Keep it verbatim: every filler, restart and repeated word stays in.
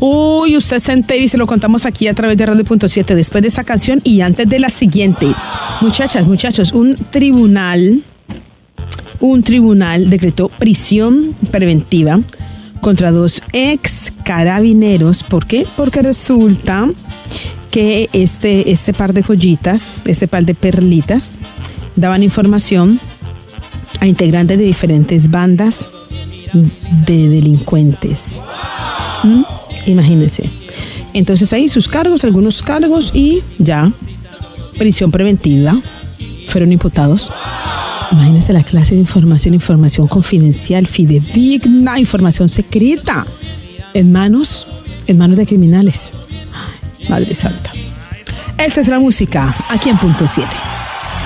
Uy, usted se entera y se lo contamos aquí a través de Radio Punto siete después de esta canción y antes de la siguiente. Muchachas, muchachos, un tribunal, un tribunal decretó prisión preventiva contra dos ex carabineros. ¿Por qué? Porque resulta que este, este par de joyitas, este par de perlitas, daban información a integrantes de diferentes bandas de delincuentes. ¿Mm? Imagínense. Entonces ahí sus cargos, algunos cargos y ya, prisión preventiva, fueron imputados. Imagínense la clase de información, información confidencial, fidedigna, información secreta, en manos, en manos de criminales. Ay, Madre Santa. Esta es la música, aquí en Punto siete.